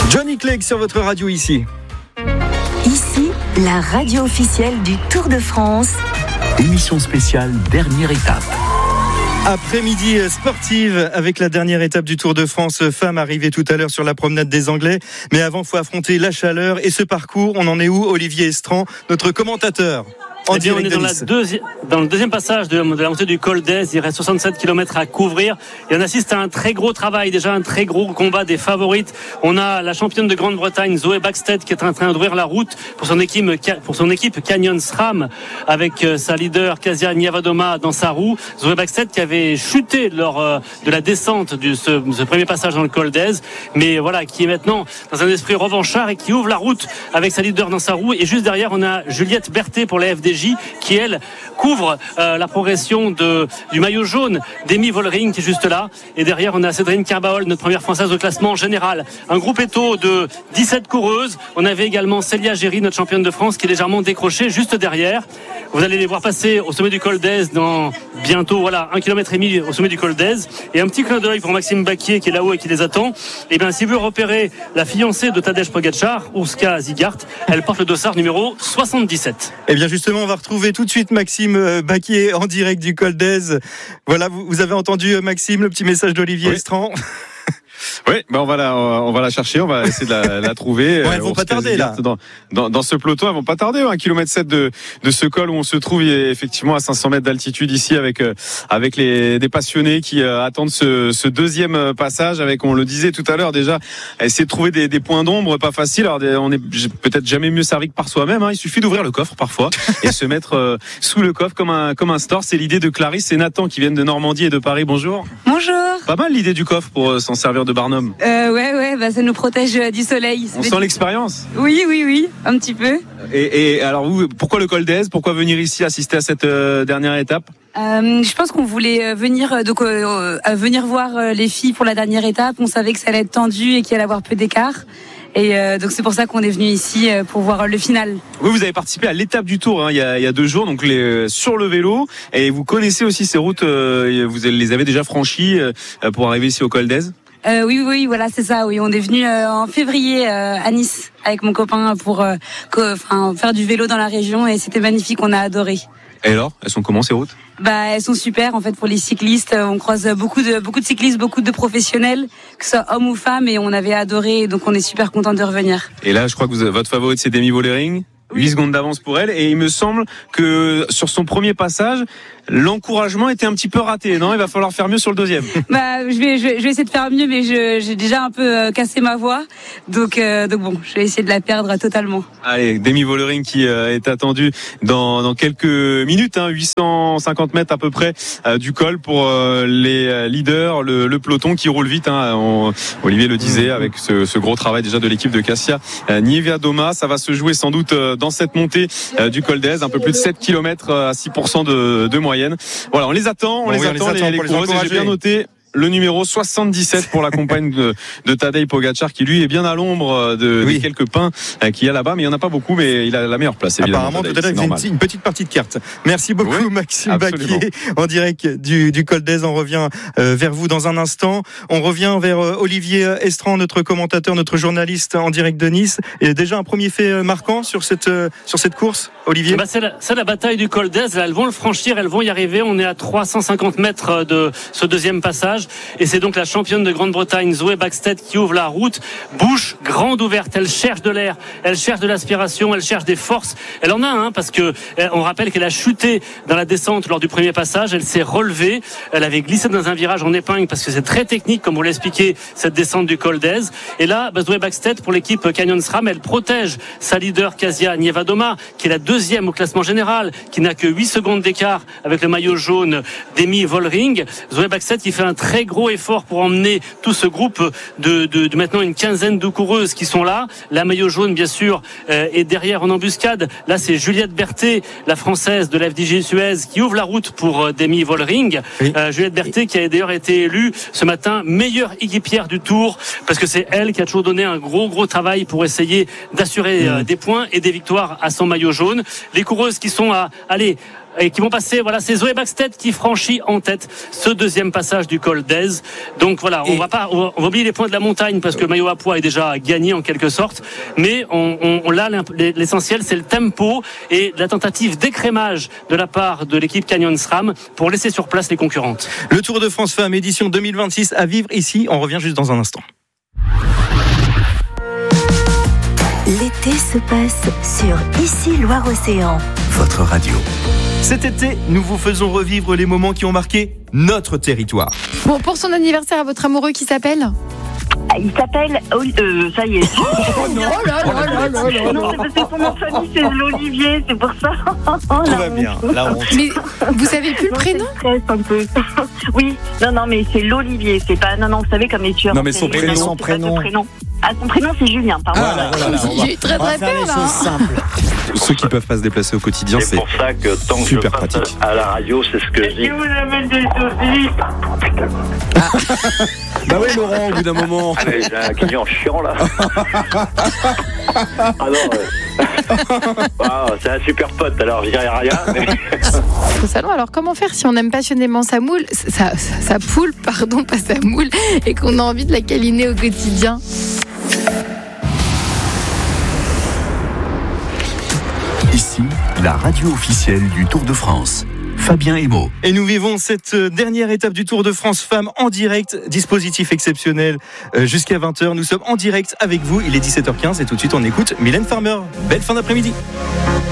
Johnny Clegg sur votre radio ici. Ici, la radio officielle du Tour de France. Émission spéciale dernière étape. Après-midi sportive avec la dernière étape du Tour de France femmes arrivée tout à l'heure sur la promenade des Anglais. Mais avant, il faut affronter la chaleur et ce parcours. On en est où, Olivier Estran, notre commentateur? On est dans le deuxième passage de la montée du col d'Ez. Il reste 67 km à couvrir et on assiste à un très gros travail, déjà un très gros combat des favorites. On a la championne de Grande-Bretagne Zoe Bäckstedt qui est en train d'ouvrir la route pour son équipe Canyon SRAM avec sa leader Kasia Nievadoma dans sa roue. Zoe Bäckstedt qui avait chuté lors de la descente de ce premier passage dans le col d'Ez, mais voilà, qui est maintenant dans un esprit revanchard et qui ouvre la route avec sa leader dans sa roue. Et juste derrière, on a Juliette Berthet pour la FDJ qui elle couvre la progression du maillot jaune d'Amy Vollering qui est juste là, et derrière on a Cédrine Carbaol, notre première française au classement général. Un groupe étau de 17 coureuses. On avait également Célia Géry, notre championne de France, qui est légèrement décrochée juste derrière. Vous allez les voir passer au sommet du col d'Ez dans bientôt 1,5 km au sommet du col d'Ez. Et un petit clin d'œil pour Maxime Baquier qui est là-haut et qui les attend. Et bien si vous repérez la fiancée de Tadej Pogačar, Urška Zigart, elle porte le dossard numéro 77. Et bien justement, on va retrouver tout de suite Maxime Baquier en direct du col d'Ez. Voilà, vous avez entendu Maxime, le petit message d'Olivier Estran. Oui, on va la chercher, on va essayer de la trouver. Bon, elles vont pas tarder là. Dans ce peloton, elles vont pas tarder. 1,7 km de ce col où on se trouve effectivement à 500 mètres d'altitude ici avec des passionnés qui attendent ce deuxième passage avec, on le disait tout à l'heure déjà, essayer de trouver des points d'ombre, pas facile. Alors on est peut-être jamais mieux servi que par soi-même. Il suffit d'ouvrir le coffre parfois et se mettre sous le coffre comme un store. C'est l'idée de Clarisse et Nathan qui viennent de Normandie et de Paris. Bonjour. Bonjour. Pas mal l'idée du coffre pour s'en servir de Barnum. Ouais, ça nous protège du soleil. On sent l'expérience. Oui, un petit peu. Et alors pourquoi le col d'Ez? Pourquoi venir ici assister à cette dernière étape? Je pense qu'on voulait venir voir les filles pour la dernière étape. On savait que ça allait être tendu et qu'il allait y avoir peu d'écart. Et donc c'est pour ça qu'on est venu ici pour voir le final. Vous avez participé à l'étape du Tour il y a 2 jours, donc sur le vélo, et vous connaissez aussi ces routes. Vous les avez déjà franchies pour arriver ici au col d'Ez? Oui, voilà, c'est ça. Oui, on est venu en février à Nice avec mon copain pour faire du vélo dans la région, et c'était magnifique. On a adoré. Et alors, elles sont comment ces routes? Elles sont super en fait pour les cyclistes. On croise beaucoup de cyclistes, beaucoup de professionnels, que ce soit hommes ou femmes, et on avait adoré. Donc on est super content de revenir. Et là, je crois que votre favorite c'est Amy Vollering. 8 secondes d'avance pour elle, et il me semble que sur son premier passage, l'encouragement était un petit peu raté, non? Il va falloir faire mieux sur le deuxième. Je vais essayer de faire mieux, mais j'ai déjà un peu cassé ma voix, donc bon, je vais essayer de la perdre totalement. Allez, Amy Vollering qui est attendue dans quelques minutes, 850 mètres à peu près du col pour les leaders, le peloton qui roule vite. Olivier le disait avec ce gros travail déjà de l'équipe de Kasia Nievadoma. Ça va se jouer sans doute dans cette montée du col d'Ez, un peu plus de 7 km à 6% de moyenne. Voilà, on les attend, les coureuses. J'ai bien noté le numéro 77 pour la compagne de Tadej Pogačar, qui lui est bien à l'ombre des quelques pins qu'il y a là-bas, mais il n'y en a pas beaucoup, mais il a la meilleure place évidemment. Apparemment Tadej, une petite partie de carte. Merci beaucoup Maxime Baquier en direct du col d'Ez. On revient vers vous dans un instant. On revient vers Olivier Estran, notre commentateur, notre journaliste en direct de Nice. Et déjà un premier fait marquant sur cette course, Olivier? C'est la bataille du col d'Ez. Elles vont le franchir, elles vont y arriver. On est à 350 mètres de ce deuxième passage. Et c'est donc la championne de Grande-Bretagne Zoe Bäckstedt qui ouvre la route, bouche grande ouverte. Elle cherche de l'air, elle cherche de l'aspiration, elle cherche des forces. Elle en a, parce que on rappelle qu'elle a chuté dans la descente lors du premier passage. Elle s'est relevée, elle avait glissé dans un virage en épingle parce que c'est très technique, comme vous l'expliquez, cette descente du col d'Ez. Et là, Zoe Bäckstedt pour l'équipe Canyon SRAM, elle protège sa leader Kasia Nievadoma, qui est la deuxième au classement général, qui n'a que 8 secondes d'écart avec le maillot jaune d'Amy Vollering. Zoe Bäckstedt qui fait un très gros effort pour emmener tout ce groupe de maintenant une quinzaine de coureuses qui sont là. La maillot jaune, bien sûr, est derrière en embuscade. Là, c'est Juliette Berthet, la française de la FDJ Suez, qui ouvre la route pour Amy Vollering. Juliette Berthet qui a d'ailleurs été élue ce matin meilleure équipière du Tour, parce que c'est elle qui a toujours donné un gros travail pour essayer d'assurer des points et des victoires à son maillot jaune. Les coureuses qui sont à et qui vont passer. Voilà, c'est Zoé Bäckstedt qui franchit en tête ce deuxième passage du col d'Ez. Donc voilà, on va oublier les points de la montagne parce que le maillot à pois est déjà gagné en quelque sorte, mais là l'essentiel c'est le tempo et la tentative d'écrémage de la part de l'équipe Canyon SRAM pour laisser sur place les concurrentes. Le Tour de France Femmes édition 2026 à vivre ici. On revient juste dans un instant. L'été se passe sur Ici Loire-Océan. Votre radio. Cet été, nous vous faisons revivre les moments qui ont marqué notre territoire. Bon, pour son anniversaire, à votre amoureux qui s'appelle ? Il s'appelle... ça y est. Oh non, non, c'est parce que son nom de famille, c'est l'Olivier, c'est pour ça. Tout va bien, la honte. Mais vous savez plus le prénom ? Un peu. Oui, non, mais c'est l'Olivier, c'est pas... Non, vous savez, comme les tueurs... Non, mais son prénom. Ah, son prénom, c'est Julien, pardon. J'ai eu très peur, là. Ceux qui peuvent pas se déplacer au quotidien, c'est pour ça que tant que super je passe pratique. À la radio, c'est ce que je dis. Je vous amène des saucisses. Bah oui, Laurent, au bout d'un moment. J'ai un client chiant là. C'est un super pote, alors je dirais rien. Mais... Au salon, alors comment faire si on aime passionnément sa moule, sa poule, pardon, pas sa moule, et qu'on a envie de la câliner au quotidien ? Ici, la radio officielle du Tour de France. Fabien Emo. Et nous vivons cette dernière étape du Tour de France Femmes en direct. Dispositif exceptionnel jusqu'à 20h. Nous sommes en direct avec vous. Il est 17h15 et tout de suite on écoute Mylène Farmer. Belle fin d'après-midi.